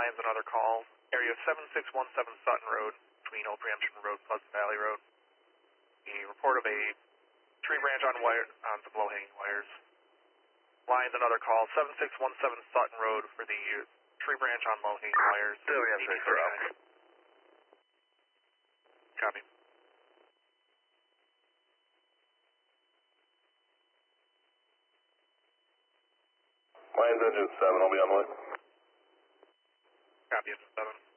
Lions, another call. Area 7617 Sutton Road, between Old Preemption Road, Pleasant Valley Road. A report of a tree branch on some low-hanging wires. Lions, another call. 7617 Sutton Road for the tree branch on low-hanging wires. Copy. Lions engine 7, I'll be on the way. Copy, engine 7.